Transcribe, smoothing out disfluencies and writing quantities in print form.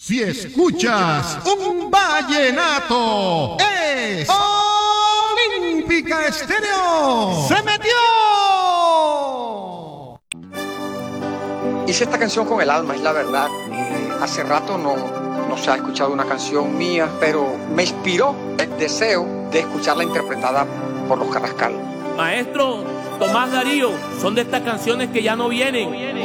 Si escuchas un vallenato, es Olímpica Estéreo. ¡Se metió! Hice esta canción con el alma, es la verdad. Hace rato no se ha escuchado una canción mía, pero me inspiró el deseo de escucharla interpretada por los Carrascal. Maestro Tomás Darío, son de estas canciones que ya no vienen.